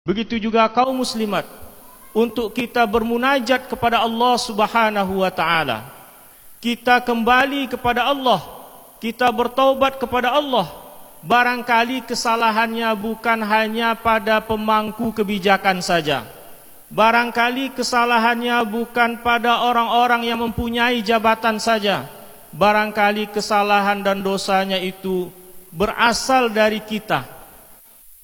Begitu juga kaum muslimat, untuk kita bermunajat kepada Allah Subhanahu wa taala. Kita kembali kepada Allah, kita bertaubat kepada Allah. Barangkali kesalahannya bukan hanya pada pemangku kebijakan saja. Barangkali kesalahannya bukan pada orang-orang yang mempunyai jabatan saja. Barangkali kesalahan dan dosanya itu berasal dari kita.